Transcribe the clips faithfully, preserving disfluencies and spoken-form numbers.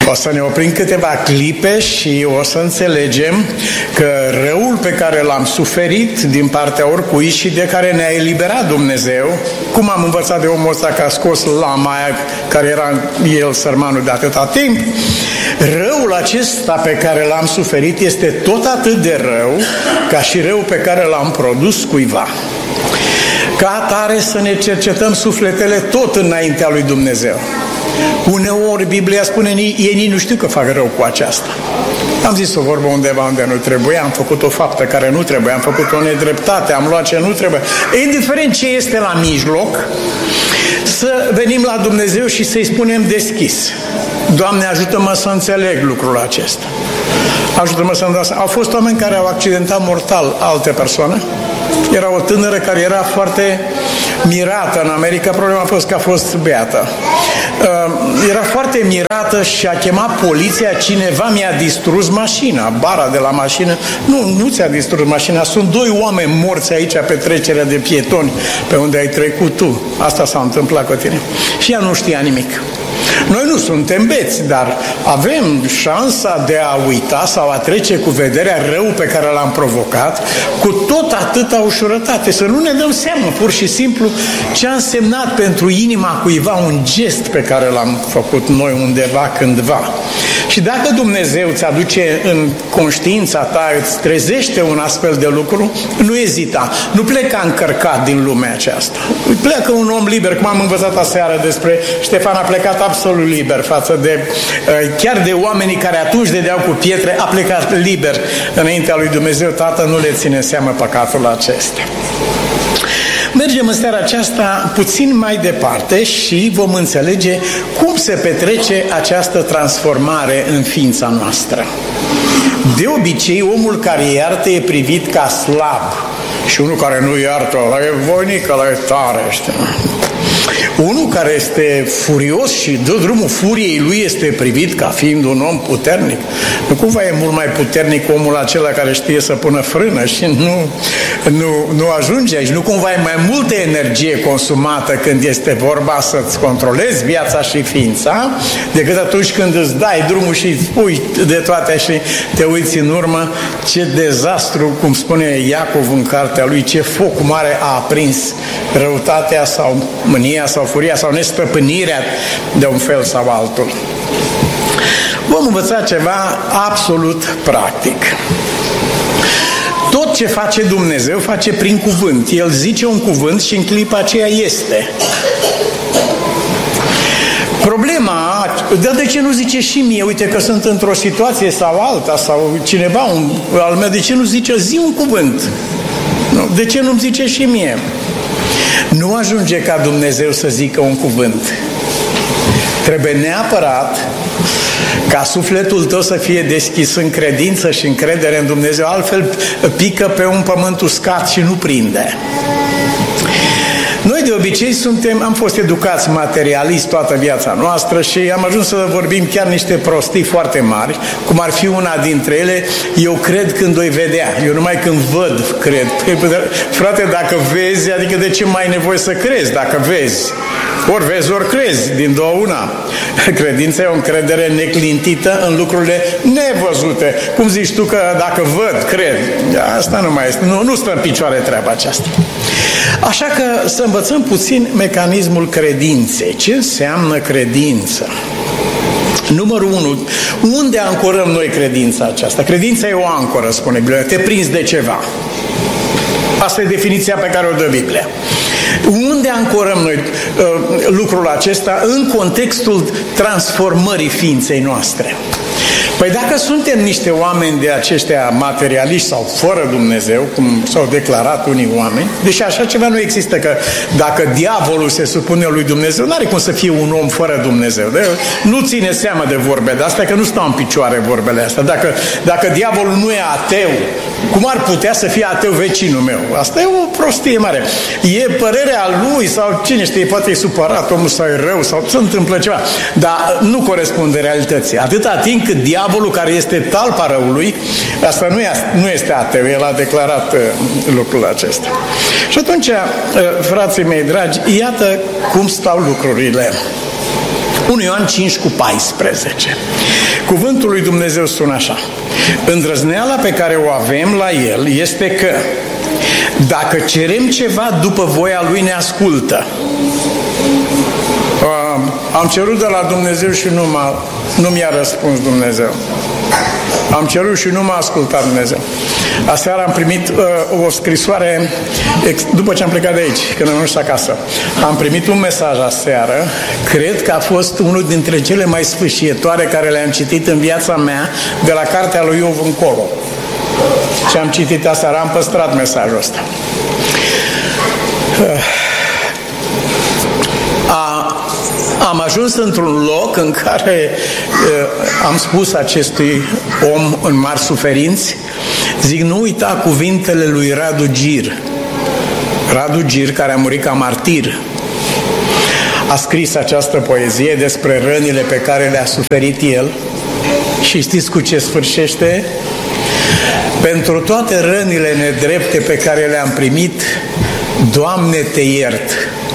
O să ne oprim câteva clipe și o să înțelegem că răul pe care l-am suferit din partea oricui și de care ne-a eliberat Dumnezeu, cum am învățat de omul ăsta că a scos lama aia care era el sărmanul de atâta timp, răul acesta pe care l-am suferit este tot atât de rău ca și răul pe care l-am produs cuiva. Ca atare să ne cercetăm sufletele tot înaintea lui Dumnezeu. Uneori Biblia spune, ei nici nu știu că fac rău cu aceasta. Am zis o vorbă undeva unde nu trebuie, am făcut o faptă care nu trebuie, am făcut o nedreptate, am luat ce nu trebuie. Indiferent ce este la mijloc, să venim la Dumnezeu și să-i spunem deschis: Doamne, ajută-mă să înțeleg lucrul acesta. Ajută-mă să-mi dau seama. Au fost oameni care au accidentat mortal alte persoane. Era o tânără care era foarte mirată în America, problema a fost că a fost beată. Uh, era foarte mirată și a chemat poliția, cineva mi-a distrus mașina, bara de la mașină. Nu, nu ți-a distrus mașina, sunt doi oameni morți aici pe trecerea de pietoni pe unde ai trecut tu. Asta s-a întâmplat cu tine. Și ea nu știa nimic. Noi nu suntem beți, dar avem șansa de a uita sau a trece cu vederea rău pe care l-am provocat cu tot atâta ușurătate. Să nu ne dăm seama pur și simplu ce a însemnat pentru inima cuiva un gest pe care l-am făcut noi undeva, cândva. Și dacă Dumnezeu îți aduce în conștiința ta, îți trezește un astfel de lucru, nu ezita, nu pleca încărcat din lumea aceasta. Pleacă un om liber, cum am învățat aseară despre Ștefan, a plecat absolut liber față de, chiar de oamenii care atunci dădeau cu pietre, a plecat liber înaintea lui Dumnezeu. Tatăl nu le ține seamă păcatul acesta. Mergem în seara aceasta puțin mai departe și vom înțelege cum se petrece această transformare în ființa noastră. De obicei, omul care iartă e privit ca slab și unul care nu iartă, ăla e voinic, ăla e tare, știu. Unul care este furios și dă drumul furiei lui este privit ca fiind un om puternic. Nu cumva e mult mai puternic omul acela care știe să pună frână și nu, nu, nu ajunge aici. Nu cumva e mai multă energie consumată când este vorba să-ți controlezi viața și ființa decât atunci când îți dai drumul și spui de toate și te uiți în urmă ce dezastru, cum spune Iacov în cartea lui, ce foc mare a aprins răutatea sau mânia sau furia sau nestăpânirea de un fel sau altul. Vom învăța ceva absolut practic. Tot ce face Dumnezeu face prin cuvânt. El zice un cuvânt și în clipa aceea este. Problema, dar de ce nu zice și mie, uite că sunt într-o situație sau alta, sau cineva un, al meu, de ce nu zice zi un cuvânt? Nu, de ce nu-mi zice și mie? Nu ajunge ca Dumnezeu să zică un cuvânt. Trebuie neapărat ca sufletul tău să fie deschis în credință și încredere în Dumnezeu, altfel pică pe un pământ uscat și nu prinde. Noi de obicei suntem, am fost educați materialist toată viața noastră și am ajuns să vorbim chiar niște prostii foarte mari, cum ar fi una dintre ele, eu cred când o-i vedea, eu numai când văd, cred. Frate, dacă vezi, adică de ce mai ai nevoie să crezi dacă vezi? Ori vezi, ori crezi, din două una. Credința e o încredere neclintită în lucrurile nevăzute. Cum zici tu că dacă văd, cred? Asta nu mai este, nu, nu stă în picioare treaba aceasta. Așa că să învățăm puțin mecanismul credinței. Ce înseamnă credință? Numărul unu. Unde ancorăm noi credința aceasta? Credința e o ancoră, spune Biblia. Te prinzi de ceva. Asta e definiția pe care o dă Biblia. Unde ancorăm noi uh, lucrul acesta? În contextul transformării ființei noastre. Păi dacă suntem niște oameni de aceștia materialiști sau fără Dumnezeu, cum s-au declarat unii oameni, deși așa ceva nu există, că dacă diavolul se supune lui Dumnezeu, n-are cum să fie un om fără Dumnezeu. De, nu ține seama de vorbe de astea, că nu stau în picioare vorbele astea. Dacă, dacă diavolul nu e ateu, cum ar putea să fie ateu vecinul meu? Asta e o prostie mare. E părerea lui sau cine știe, poate e supărat omul sau e rău sau se întâmplă ceva. Dar nu corespunde realității. Atâta timp cât diavolul, care este talpa răului, asta nu, e, nu este ateu, el a declarat uh, lucrul acesta. Și atunci, uh, frații mei dragi, iată cum stau lucrurile. unu Ioan cinci cu paisprezece. Cuvântul lui Dumnezeu spune așa: îndrăzneala pe care o avem la El este că dacă cerem ceva după voia Lui, ne ascultă. Am cerut de la Dumnezeu și nu, m-a, nu mi-a răspuns Dumnezeu. Am cerut și nu m-a ascultat Dumnezeu. Aseară am primit uh, o scrisoare, ex, după ce am plecat de aici, când am ajuns acasă. Am primit un mesaj aseară, cred că a fost unul dintre cele mai sfâșietoare care le-am citit în viața mea, de la cartea lui Iov încolo. Și am citit aseară, am păstrat mesajul ăsta. Uh, a, am ajuns într-un loc în care uh, am spus acestui om în mari suferinți, zic, nu uita cuvintele lui Radu Gir. Radu Gir, care a murit ca martir, a scris această poezie despre rănile pe care le-a suferit el și știți cu ce sfârșește? Pentru toate rănile nedrepte pe care le-am primit, Doamne, te iert.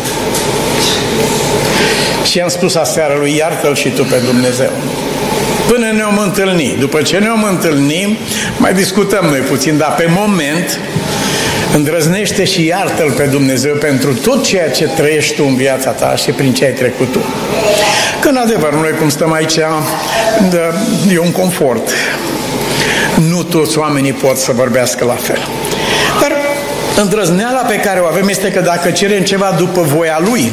Și am spus aseară lui, iartă-l și tu pe Dumnezeu. Până ne-om întâlni. După ce ne-om întâlni, mai discutăm noi puțin, dar pe moment îndrăznește și iartă-l pe Dumnezeu pentru tot ceea ce trăiești tu în viața ta și prin ce ai trecut tu. Că în adevăr, noi cum stăm aici, e un confort. Nu toți oamenii pot să vorbească la fel. Dar îndrăzneala pe care o avem este că dacă cerem ceva după voia Lui,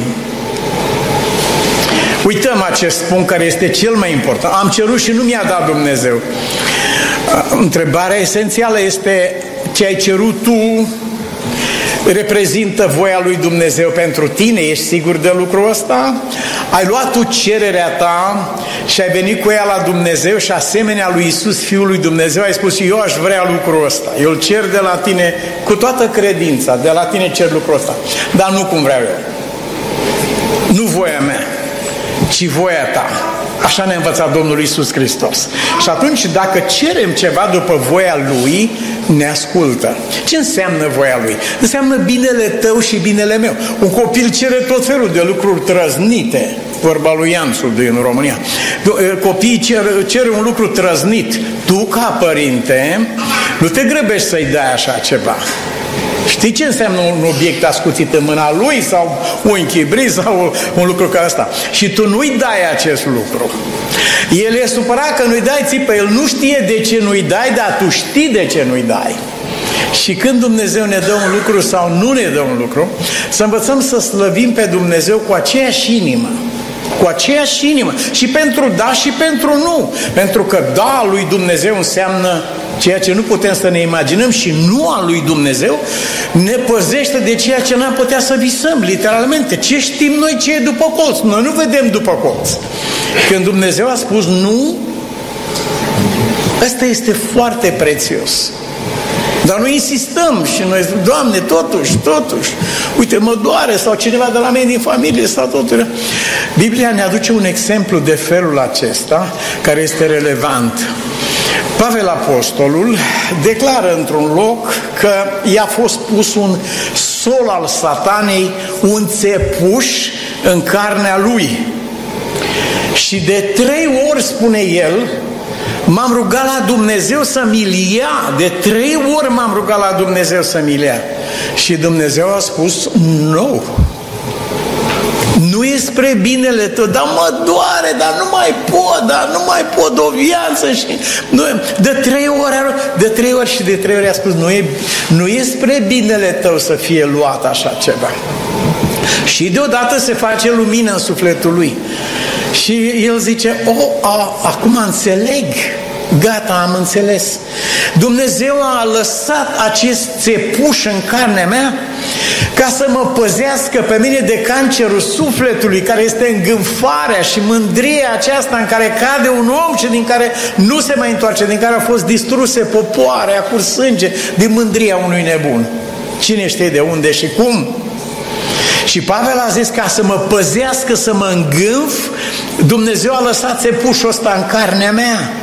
uităm acest punct care este cel mai important. Am cerut și nu mi-a dat Dumnezeu. Întrebarea esențială este: ce ai cerut tu reprezintă voia lui Dumnezeu pentru tine? Ești sigur de lucrul ăsta? Ai luat tu cererea ta și ai venit cu ea la Dumnezeu și asemenea lui Iisus, Fiul lui Dumnezeu, ai spus: eu aș vrea lucrul ăsta, eu îl cer de la tine cu toată credința, de la tine cer lucrul ăsta, dar nu cum vreau eu, nu voia mea, ci voia ta. Așa ne-a învățat Domnul Iisus Hristos. Și atunci, dacă cerem ceva după voia Lui, ne ascultă. Ce înseamnă voia Lui? Înseamnă binele tău și binele meu. Un copil cere tot felul de lucruri trăznite, vorba lui Ianțul din România. Copiii cer, cer un lucru trăznit. Tu, ca părinte, nu te grăbești să-i dai așa ceva. Știi ce înseamnă un obiect ascuțit în mâna lui sau un chibrit sau un lucru ca ăsta? Și tu nu-i dai acest lucru. El e supărat că nu-i dai, țipă, el nu știe de ce nu-i dai, dar tu știi de ce nu-i dai. Și când Dumnezeu ne dă un lucru sau nu ne dă un lucru, să învățăm să slăvim pe Dumnezeu cu aceeași inimă. Cu aceeași inimă. Și pentru da și pentru nu. Pentru că da lui Dumnezeu înseamnă ceea ce nu putem să ne imaginăm și nu a lui Dumnezeu ne păzește de ceea ce n-am putea să visăm, literalmente. Ce știm noi ce e după colț? Noi nu vedem după colț. Când Dumnezeu a spus nu, ăsta este foarte prețios. Dar noi insistăm și noi zicem: Doamne, totuși, totuși, uite, mă doare, sau cineva de la mine din familie, sau totul. Biblia ne aduce un exemplu de felul acesta, care este relevant. Pavel Apostolul declară într-un loc că i-a fost pus un sol al satanei, un țepuș în carnea lui. Și de trei ori, spune el, m-am rugat la Dumnezeu să mi-l ia. De trei ori m-am rugat la Dumnezeu să mi-l ia. Și Dumnezeu a spus: nu. Nu e spre binele tău, dar mă doare, dar nu mai pot, dar nu mai pot o viață. Și nu, de trei ori, de trei ori și de trei ori a spus: nu e, nu e spre binele tău să fie luat așa ceva. Și deodată se face lumină în sufletul lui. Și el zice: oh, a, acum înțeleg, gata, am înțeles. Dumnezeu a lăsat acest țepuș în carnea mea ca să mă păzească pe mine de cancerul sufletului, care este îngânfarea și mândria aceasta în care cade un om și din care nu se mai întoarce, din care au fost distruse popoare, a curs sânge, din mândria unui nebun. Cine știe de unde și cum? Și Pavel a zis: ca să mă păzească, să mă îngânf, Dumnezeu a lăsat țepușul ăsta în carnea mea.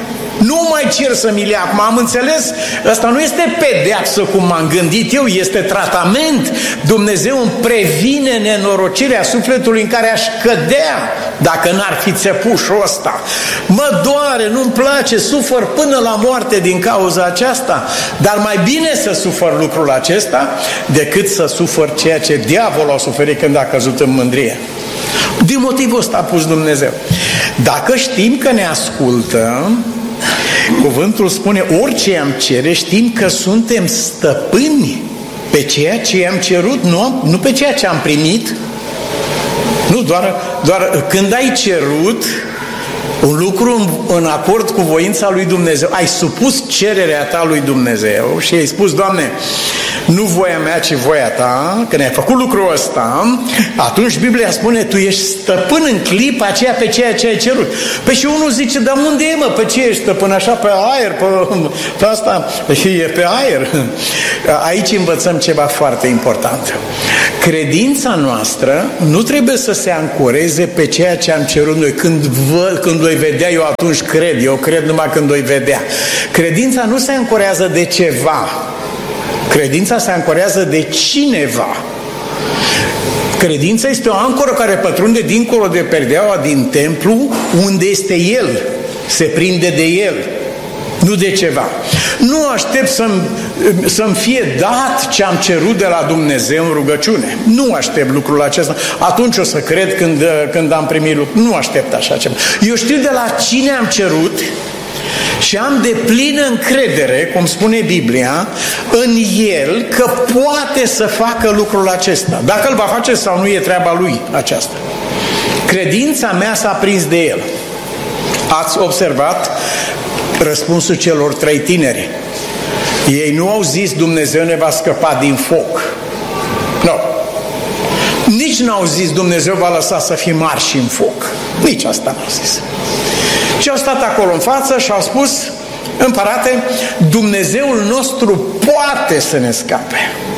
Nu mai cer să mi le ia. Acum am înțeles, ăsta nu este pedeapsă cum m-am gândit eu, este tratament. Dumnezeu îmi previne nenorocirea sufletului în care aș cădea dacă n-ar fi țepușul ăsta. Mă doare, nu-mi place, sufăr până la moarte din cauza aceasta, dar mai bine să sufăr lucrul acesta decât să sufăr ceea ce diavolul a suferit când a căzut în mândrie. Din motivul ăsta a pus Dumnezeu. Dacă știm că ne ascultă, cuvântul spune, orice am cere, știm că suntem stăpâni pe ceea ce am cerut, nu, nu pe ceea ce am primit. Nu, doar, doar când ai cerut un lucru în, în acord cu voința lui Dumnezeu, ai supus cererea ta lui Dumnezeu și ai spus, Doamne, nu voia mea, ci voia ta, când ai făcut lucrul ăsta, atunci Biblia spune, tu ești stăpân în clipa aceea pe ceea ce ai cerut. Păi și unul zice, dar unde e, mă, pe ce ești stăpân? Așa pe aer, pe, pe asta, și e pe aer. Aici învățăm ceva foarte important. Credința noastră nu trebuie să se ancoreze pe ceea ce am cerut noi. Când, vă, când o vedea, eu atunci cred. Eu cred numai când o vedea. Credința nu se ancorează de ceva. Credința se ancorează de cineva. Credința este o ancoră care pătrunde dincolo de perdeaua din templu, unde este El. Se prinde de El, nu de ceva. Nu aștept să-mi, să-mi fie dat ce am cerut de la Dumnezeu în rugăciune. Nu aștept lucrul acesta. Atunci o să cred când, când am primit lucrul. Nu aștept așa ceva. Eu știu de la cine am cerut și am deplină încredere, cum spune Biblia, în El că poate să facă lucrul acesta. Dacă îl va face sau nu, e treaba Lui aceasta. Credința mea s-a prins de El. Ați observat răspunsul celor trei tineri. Ei nu au zis, Dumnezeu ne va scăpa din foc. Nu. Nici n-au zis, Dumnezeu va lăsa să fim arși în foc. Nici asta n-au zis. Și au stat acolo în față și au spus, împărate, Dumnezeul nostru poate să ne scape.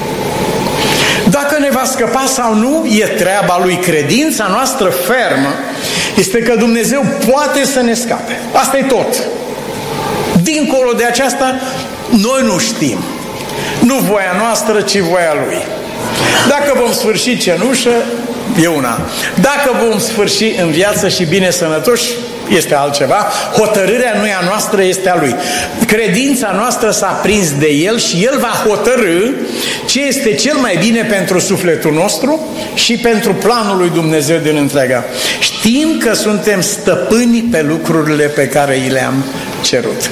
Dacă ne va scăpa sau nu, e treaba Lui. Credința noastră fermă este că Dumnezeu poate să ne scape. Asta e tot. Dincolo de aceasta, noi nu știm. Nu voia noastră, ci voia Lui. Dacă vom sfârși cenușă, e una. Dacă vom sfârși în viață și bine sănătoși, este altceva. Hotărârea nu e a noastră, este a Lui. Credința noastră s-a prins de El și El va hotărî ce este cel mai bine pentru sufletul nostru și pentru planul lui Dumnezeu din întreaga. Știm că suntem stăpâni pe lucrurile pe care i le-am cerut.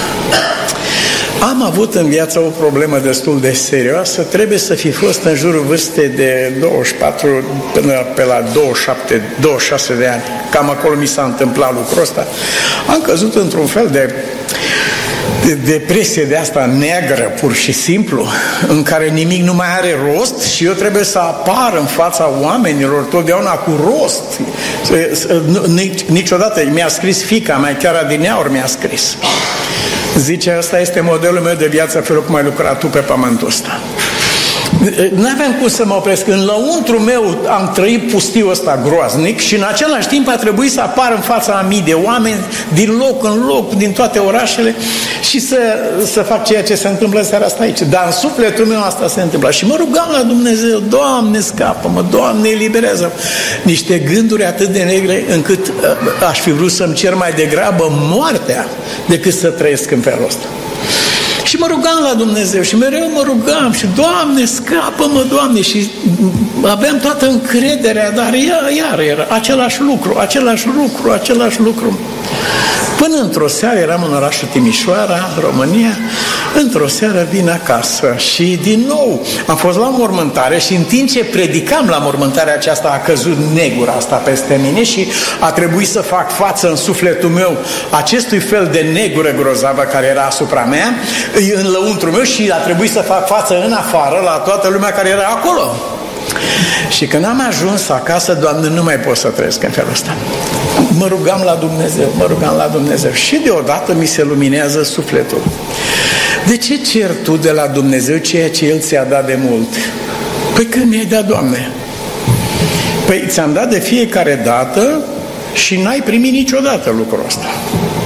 Am avut în viață o problemă destul de serioasă. Trebuie să fi fost în jurul vârstei de douăzeci și patru până pe la douăzeci și șapte douăzeci și șase de ani. Cam acolo mi s-a întâmplat lucrul ăsta. Am căzut într-un fel de, de depresie de asta neagră, pur și simplu, în care nimic nu mai are rost și eu trebuie să apar în fața oamenilor totdeauna cu rost. Niciodată mi-a scris fiica mea, chiar adineauri mi-a scris. Zice, ăsta este modelul meu de viață, felul cum ai lucrat tu pe pământul ăsta. N-aveam cum să mă opresc. În lăuntru meu am trăit pustiul ăsta groaznic și în același timp a trebuit să apar în fața a mii de oameni din loc în loc, din toate orașele și să, să fac ceea ce se întâmplă seara asta aici. Dar în sufletul meu asta se întâmplă. Și mă rugam la Dumnezeu, Doamne, scapă-mă, Doamne, eliberează-mă. Niște gânduri atât de negre încât aș fi vrut să-mi cer mai degrabă moartea decât să trăiesc în felul ăsta. Și mă rugam la Dumnezeu și mereu mă rugam și Doamne, scapă-mă, Doamne, și aveam toată încrederea, dar iar, iar era același lucru, același lucru, același lucru. Până într-o seară, eram în orașul Timișoara, România, într-o seară vin acasă și din nou am fost la mormântare și în timp ce predicam la mormântarea aceasta a căzut negura asta peste mine și a trebuit să fac față în sufletul meu acestui fel de negură grozavă care era asupra mea, în lăuntru meu, și a trebuit să fac față în afară la toată lumea care era acolo. Și când am ajuns acasă, Doamne, nu mai pot să trăiesc în felul ăsta. Mă rugam la Dumnezeu, mă rugam la Dumnezeu și deodată mi se luminează sufletul. De ce cer tu de la Dumnezeu ceea ce El ți-a dat de mult? Păi când mi-ai dat, Doamne? Păi ți-am dat de fiecare dată și n-ai primit niciodată lucrul ăsta.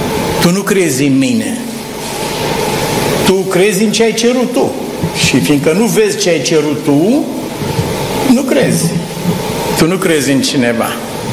Tu nu crezi în mine. Tu crezi în ce ai cerut tu. Și fiindcă nu vezi ce ai cerut tu, nu crezi. Tu nu crezi în cineva.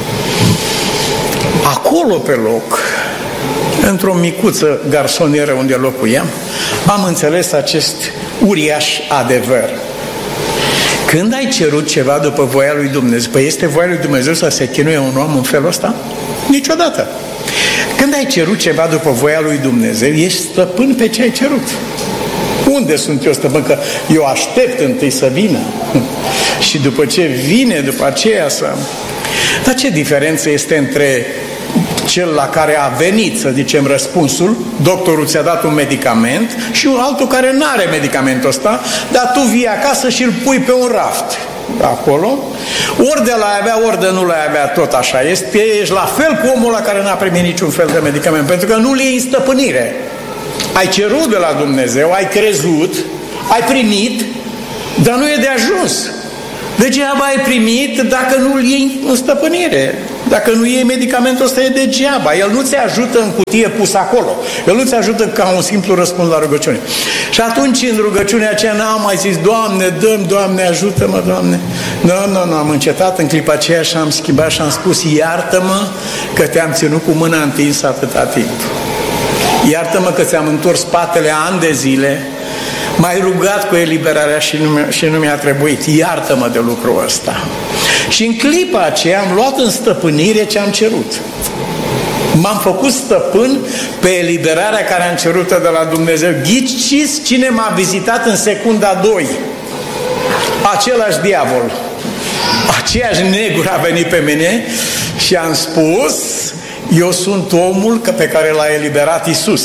Acolo pe loc, într-o micuță garsonieră unde locuiam, am înțeles acest uriaș adevăr. Când ai cerut ceva după voia lui Dumnezeu, păi este voia lui Dumnezeu să se chinuie un om în felul ăsta? Niciodată. Când ai cerut ceva după voia lui Dumnezeu, ești stăpân pe ce ai cerut. Unde sunt eu stăpân? Că eu aștept întâi să vină. Și după ce vine, după aceea să... Dar ce diferență este între cel la care a venit, să zicem, răspunsul, doctorul ți-a dat un medicament și un altul care nu are medicamentul ăsta, dar tu vii acasă și îl pui pe un raft acolo, ori de l-ai avea, ori de nu l-ai avea, tot așa este, ești la fel cu omul ăla care n-a primit niciun fel de medicament, pentru că nu-l iei în stăpânire. Ai cerut de la Dumnezeu, ai crezut, ai primit, dar nu e de ajuns. Degeaba ai primit dacă nu-l iei în stăpânire. Dacă nu iei medicamentul ăsta, e degeaba. El nu ți ajută în cutie pus acolo. El nu ți ajută ca un simplu răspuns la rugăciune. Și atunci, în rugăciunea aceea, n-am mai zis, Doamne, dă-mi, Doamne, ajută-mă, Doamne. Nu, nu, nu, am încetat în clipa aceea și am schimbat și am spus, iartă-mă că te-am ținut cu mâna întinsă atâta timp. Iartă-mă că ți-am întors spatele ani de zile, m-ai rugat cu eliberarea și nu, mi-a, și nu mi-a trebuit. Iartă-mă de lucrul ăsta. Și în clipa aceea am luat în stăpânire ce am cerut. M-am făcut stăpân pe eliberarea care am cerută de la Dumnezeu. Ghiciți cine m-a vizitat în secunda doi? Același diavol. Aceeași negură a venit pe mine și am spus, eu sunt omul pe care l-a eliberat Iisus.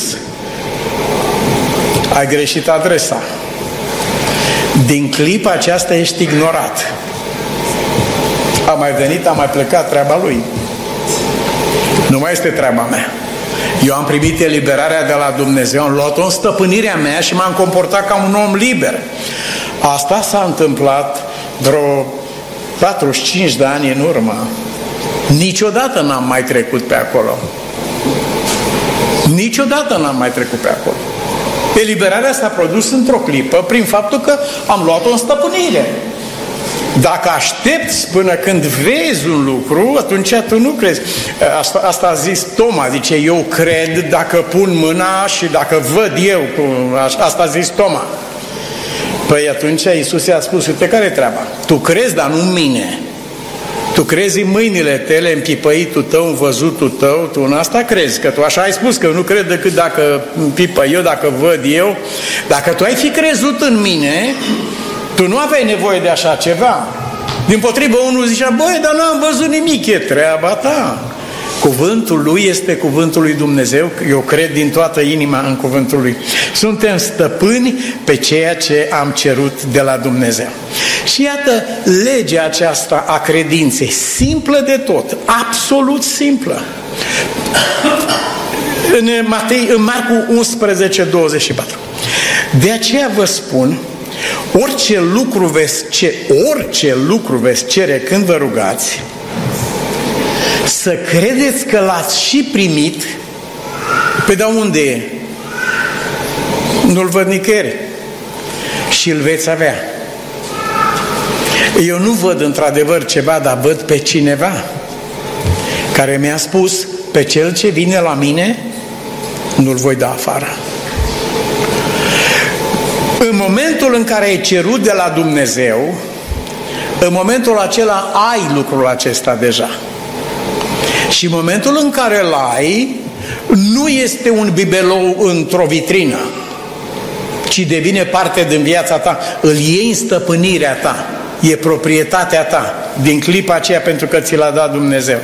Ai greșit adresa. Din clipa aceasta ești ignorat. A mai venit, a mai plecat, treaba lui. Nu mai este treaba mea. Eu am primit eliberarea de la Dumnezeu, am luat-o în stăpânirea mea și m-am comportat ca un om liber. Asta s-a întâmplat vreo patruzeci și cinci de ani în urmă. Niciodată n-am mai trecut pe acolo. Niciodată n-am mai trecut pe acolo. Eliberarea s-a produs într-o clipă prin faptul că am luat-o în stăpânire. Dacă aștepți până când vezi un lucru, atunci tu nu crezi. Asta, asta a zis Toma, zice, eu cred dacă pun mâna și dacă văd eu. Asta a zis Toma. Păi atunci Iisus i-a spus, uite, care e treaba? Tu crezi, dar nu în mine. Tu crezi în mâinile tale, în pipăitul tău, în văzutul tău, tu în asta crezi, că tu așa ai spus, că nu cred decât dacă pipă eu, dacă văd eu. Dacă tu ai fi crezut în mine, tu nu aveai nevoie de așa ceva. Dimpotrivă, unul zicea, băi, dar nu am văzut nimic, e treaba ta. Cuvântul lui este cuvântul lui Dumnezeu, eu cred din toată inima în cuvântul lui. Suntem stăpâni pe ceea ce am cerut de la Dumnezeu. Și iată legea aceasta a credinței, simplă de tot, absolut simplă. În, Matei, în Marcu unsprezece, douăzeci și patru. De aceea vă spun, orice lucru veți, ce, orice lucru veți cere când vă rugați, să credeți că l-ați și primit. Pe de unde e? Nu-l văd nicăieri. Și îl veți avea. Eu nu văd într-adevăr ceva, dar văd pe cineva care mi-a spus, pe cel ce vine la mine, nu-l voi da afară. În momentul în care ai cerut de la Dumnezeu, în momentul acela ai lucrul acesta deja. Și în momentul în care îl ai, nu este un bibelou într-o vitrină, ci devine parte din viața ta, îl iei în stăpânirea ta, e proprietatea ta, din clipa aceea pentru că ți l-a dat Dumnezeu.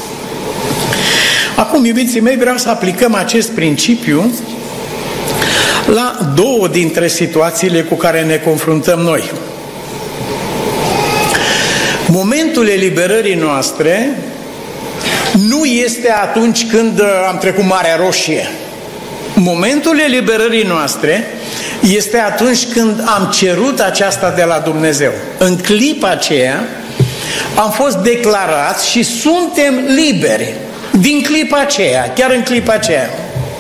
Acum, iubiții mei, vreau să aplicăm acest principiu la două dintre situațiile cu care ne confruntăm noi. Momentul eliberării noastre nu este atunci când am trecut Marea Roșie. Momentul eliberării noastre este atunci când am cerut aceasta de la Dumnezeu. În clipa aceea am fost declarați și suntem liberi. Din clipa aceea, chiar în clipa aceea.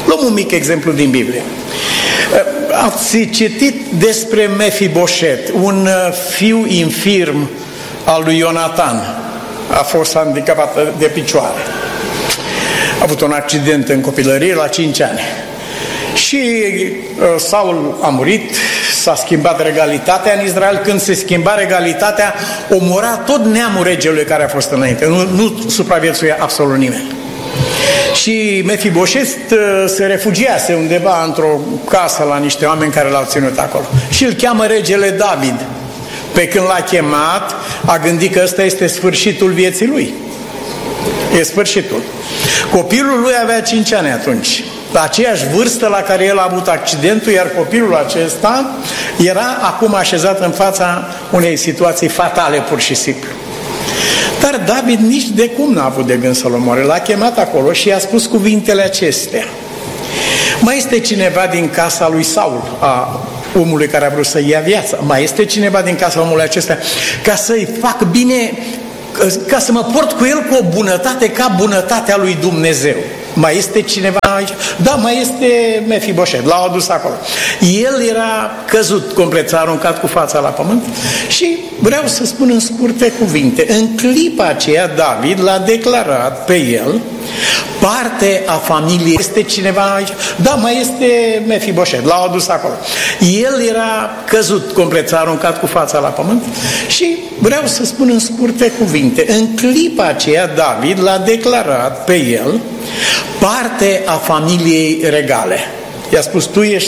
Luăm un mic exemplu din Biblie. Ați citit despre Mefiboset, un fiu infirm al lui Ionatan. A fost handicapat de picioare. A avut un accident în copilărie la cinci ani. Și uh, Saul a murit, s-a schimbat regalitatea în Israel. Când se schimba regalitatea, omora tot neamul regelui care a fost înainte. Nu, nu supraviețuia absolut nimeni. Și Mefiboset uh, se refugiase undeva într-o casă la niște oameni care l-au ținut acolo. Și îl cheamă regele David. Pe când l-a chemat, a gândit că ăsta este sfârșitul vieții lui. E sfârșitul. Copilul lui avea cinci ani atunci, la aceeași vârstă la care el a avut accidentul, iar copilul acesta era acum așezat în fața unei situații fatale, pur și simplu. Dar David nici de cum n-a avut de gând să-l omoare. L-a chemat acolo și i-a spus cuvintele acestea. Mai este cineva din casa lui Saul, a omului care a vrut să ia viața? Mai este cineva din casa omului acesta ca să-i fac bine, ca să mă port cu el cu o bunătate ca bunătatea lui Dumnezeu? Mai este cineva aici? Da, mai este Mefiboset. L-au adus acolo. El era căzut complet, s-a aruncat cu fața la pământ și vreau să spun în scurte cuvinte. În clipa aceea David l-a declarat pe el parte a familiei. Este cineva aici? Da, mai este Mefiboset. L-au adus acolo. El era căzut complet, s-a aruncat cu fața la pământ și vreau să spun în scurte cuvinte. În clipa aceea David l-a declarat pe el parte a familiei regale. I-a spus, tu ești